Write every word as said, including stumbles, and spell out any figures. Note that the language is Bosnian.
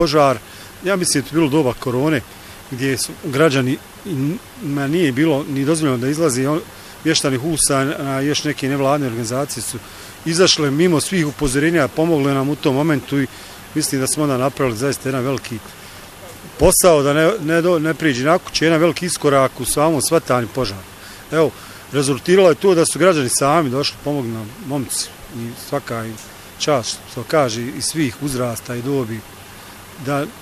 Požar, ja mislim da je bilo doba korone, gdje su građani, ma nije bilo ni dozvoljeno da izlazi mještani Husa, a još neke nevladne organizacije su izašle mimo svih upozorenja, pomogle nam u tom momentu i mislim da smo onda napravili zaista jedan veliki posao, da ne, ne, do, ne priđi na kuće, jedan veliki iskorak u samom shvatanju požara. Evo, rezultiralo je to da su građani sami došli, pomogli nam momci i svaka čast, što kaže, i svih uzrasta i dobi, da